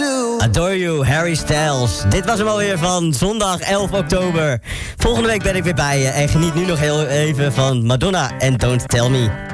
Adore You, Harry Styles. Dit was hem alweer van zondag 11 oktober. Volgende week ben ik weer bij je en geniet nu nog heel even van Madonna en Don't Tell Me.